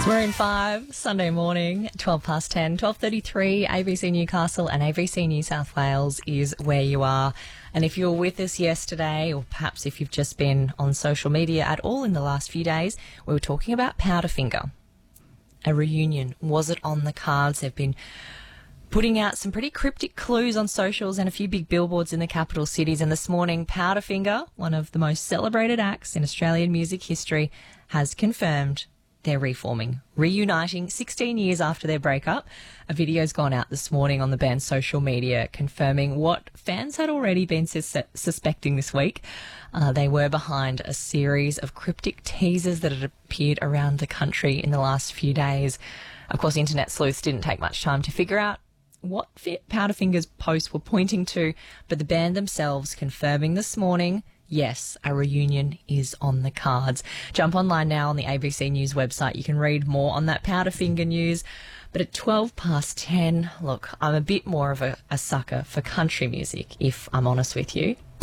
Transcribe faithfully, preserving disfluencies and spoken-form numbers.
Maroon five, Sunday morning, twelve past ten, twelve thirty-three, A B C Newcastle and A B C New South Wales is where you are. And if you were with us yesterday, or perhaps if you've just been on social media at all in the last few days, we were talking about Powderfinger. A reunion. Was it on the cards? They've been putting out some pretty cryptic clues on socials and a few big billboards in the capital cities. And this morning, Powderfinger, one of the most celebrated acts in Australian music history, has confirmed they're reforming, reuniting sixteen years after their breakup. A video's gone out this morning on the band's social media confirming what fans had already been sus- suspecting this week. Uh, they were behind a series of cryptic teasers that had appeared around the country in the last few days. Of course, internet sleuths didn't take much time to figure out what Powderfinger's posts were pointing to, but the band themselves confirming this morning, yes, a reunion is on the cards. Jump online now on the A B C News website. You can read more on that Powderfinger news. But at twelve past ten, look, I'm a bit more of a, a sucker for country music, if I'm honest with you.